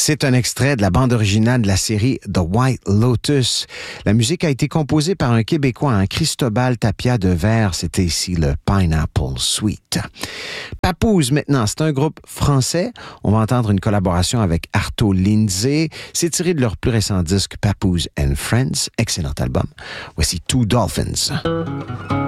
C'est un extrait de la bande originale de la série The White Lotus. La musique a été composée par un Québécois, Cristobal Tapia de Vers. C'était ici le Pineapple Suite. Papoose, maintenant, c'est un groupe français. On va entendre une collaboration avec Arto Lindsay. C'est tiré de leur plus récent disque Papoose and Friends. Excellent album. Voici Two Dolphins.